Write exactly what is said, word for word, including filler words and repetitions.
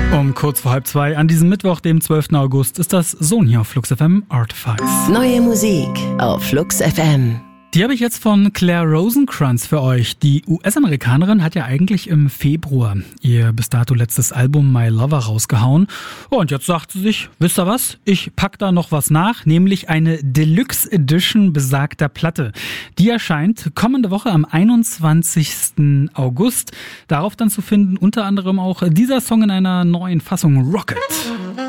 Um kurz vor halb zwei an diesem Mittwoch, dem zwölften August, ist das Sohn hier auf Flux F M, Artifice. Neue Musik auf Flux F M. Die habe ich jetzt von Claire Rosencrantz für euch. Die U S-Amerikanerin hat ja eigentlich im Februar ihr bis dato letztes Album My Lover rausgehauen. Und jetzt sagt sie sich, wisst ihr was? Ich pack da noch was nach, nämlich eine Deluxe Edition besagter Platte. Die erscheint kommende Woche am einundzwanzigsten August. Darauf dann zu finden unter anderem auch dieser Song in einer neuen Fassung, Rocket.